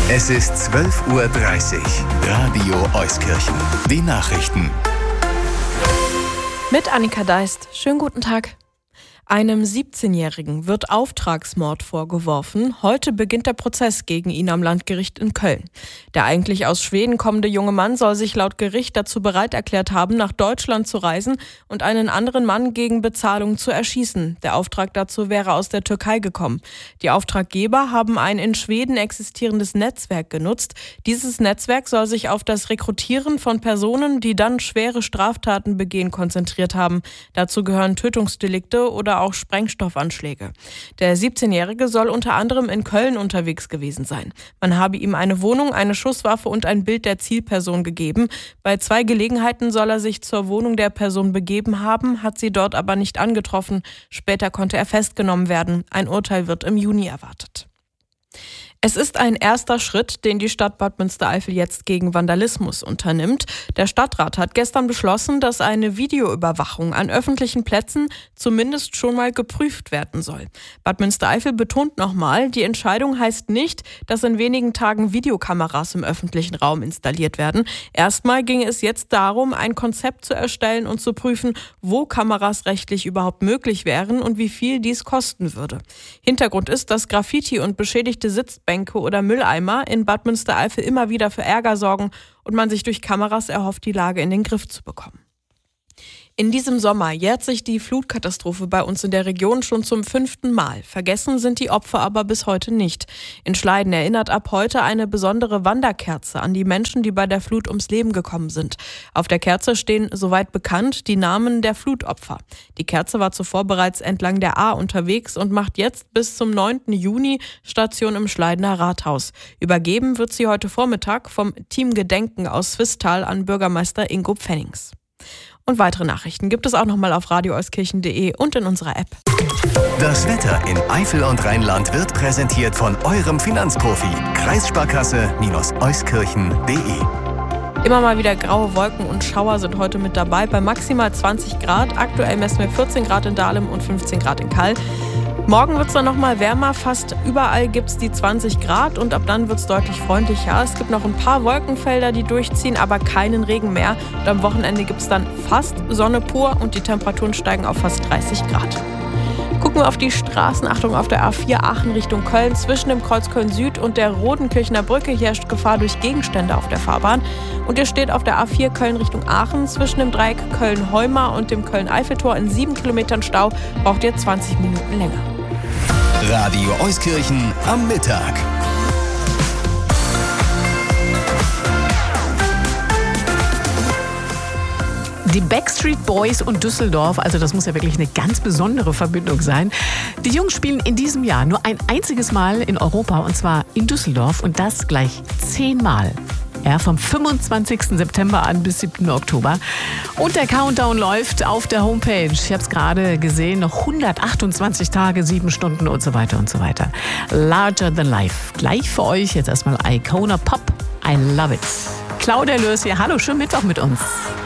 Es ist 12:30 Uhr. Radio Euskirchen. Die Nachrichten. Mit Annika Deist. Schönen guten Tag. Einem 17-Jährigen wird Auftragsmord vorgeworfen. Heute beginnt der Prozess gegen ihn am Landgericht in Köln. Der eigentlich aus Schweden kommende junge Mann soll sich laut Gericht dazu bereit erklärt haben, nach Deutschland zu reisen und einen anderen Mann gegen Bezahlung zu erschießen. Der Auftrag dazu wäre aus der Türkei gekommen. Die Auftraggeber haben ein in Schweden existierendes Netzwerk genutzt. Dieses Netzwerk soll sich auf das Rekrutieren von Personen, die dann schwere Straftaten begehen, konzentriert haben. Dazu gehören Tötungsdelikte oder auch Sprengstoffanschläge. Der 17-Jährige soll unter anderem in Köln unterwegs gewesen sein. Man habe ihm eine Wohnung, eine Schusswaffe und ein Bild der Zielperson gegeben. Bei 2 Gelegenheiten soll er sich zur Wohnung der Person begeben haben, hat sie dort aber nicht angetroffen. Später konnte er festgenommen werden. Ein Urteil wird im Juni erwartet. Es ist ein erster Schritt, den die Stadt Bad Münstereifel jetzt gegen Vandalismus unternimmt. Der Stadtrat hat gestern beschlossen, dass eine Videoüberwachung an öffentlichen Plätzen zumindest schon mal geprüft werden soll. Bad Münstereifel betont nochmal, die Entscheidung heißt nicht, dass in wenigen Tagen Videokameras im öffentlichen Raum installiert werden. Erstmal ginge es jetzt darum, ein Konzept zu erstellen und zu prüfen, wo Kameras rechtlich überhaupt möglich wären und wie viel dies kosten würde. Hintergrund ist, dass Graffiti und beschädigte Sitzbänke oder Mülleimer in Bad Münstereifel immer wieder für Ärger sorgen und man sich durch Kameras erhofft, die Lage in den Griff zu bekommen. In diesem Sommer jährt sich die Flutkatastrophe bei uns in der Region schon zum 5. Mal. Vergessen sind die Opfer aber bis heute nicht. In Schleiden erinnert ab heute eine besondere Wanderkerze an die Menschen, die bei der Flut ums Leben gekommen sind. Auf der Kerze stehen, soweit bekannt, die Namen der Flutopfer. Die Kerze war zuvor bereits entlang der Ahr unterwegs und macht jetzt bis zum 9. Juni Station im Schleidener Rathaus. Übergeben wird sie heute Vormittag vom Team Gedenken aus Swisttal an Bürgermeister Ingo Pfennings. Und weitere Nachrichten gibt es auch nochmal auf radioeuskirchen.de und in unserer App. Das Wetter in Eifel und Rheinland wird präsentiert von eurem Finanzprofi. Kreissparkasse-euskirchen.de. Immer mal wieder graue Wolken und Schauer sind heute mit dabei. Bei maximal 20 Grad. Aktuell messen wir 14 Grad in Dahlem und 15 Grad in Kall. Morgen wird es dann nochmal wärmer, fast überall gibt es die 20 Grad und ab dann wird es deutlich freundlicher. Es gibt noch ein paar Wolkenfelder, die durchziehen, aber keinen Regen mehr. Und am Wochenende gibt es dann fast Sonne pur und die Temperaturen steigen auf fast 30 Grad. Gucken wir auf die Straßen. Achtung, auf der A4 Aachen Richtung Köln. Zwischen dem Kreuz Köln Süd und der Rodenkirchener Brücke herrscht Gefahr durch Gegenstände auf der Fahrbahn. Und ihr steht auf der A4 Köln Richtung Aachen. Zwischen dem Dreieck Köln-Heumar und dem Köln-Eiffeltor in 7 Kilometern Stau braucht ihr 20 Minuten länger. Radio Euskirchen am Mittag. Die Backstreet Boys und Düsseldorf, also das muss ja wirklich eine ganz besondere Verbindung sein. Die Jungs spielen in diesem Jahr nur ein einziges Mal in Europa und zwar in Düsseldorf und das gleich 10 Mal. Ja, vom 25. September an bis 7. Oktober. Und der Countdown läuft auf der Homepage. Ich habe es gerade gesehen, noch 128 Tage, 7 Stunden und so weiter und so weiter. Larger than life. Gleich für euch jetzt erstmal Icona Pop. I love it. Claudia Lörs hier. Hallo, schönen Mittwoch mit uns.